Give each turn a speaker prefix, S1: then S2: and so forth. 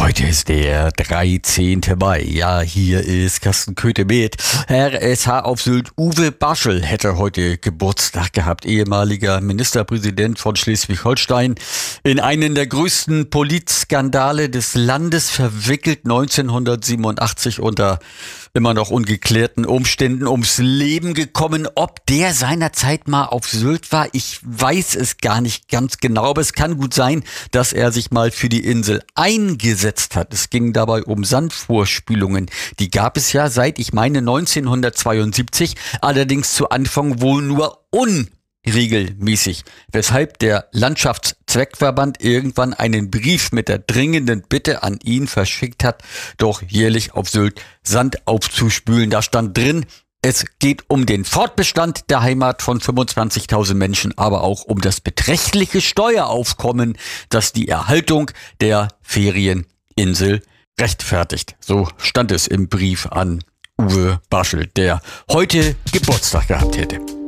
S1: Heute ist der 13. Mai. Ja, hier ist Carsten Köthe mit. RSH auf Sylt. Uwe Barschel hätte heute Geburtstag gehabt. Ehemaliger Ministerpräsident von Schleswig-Holstein. In einen der größten Politskandale des Landes verwickelt 1987 unter immer noch ungeklärten Umständen ums Leben gekommen. Ob der seinerzeit mal auf Sylt war, ich weiß es gar nicht ganz genau. Aber es kann gut sein, dass er sich mal für die Insel eingesetzt hat. Es ging dabei um Sandvorspülungen. Die gab es ja seit, ich meine, 1972, allerdings zu Anfang wohl nur unregelmäßig, weshalb der Landschaftszweckverband irgendwann einen Brief mit der dringenden Bitte an ihn verschickt hat, doch jährlich auf Sylt Sand aufzuspülen. Da stand drin, es geht um den Fortbestand der Heimat von 25.000 Menschen, aber auch um das beträchtliche Steueraufkommen, das die Erhaltung der Ferieninsel rechtfertigt. So stand es im Brief an Uwe Barschel, der heute Geburtstag gehabt hätte.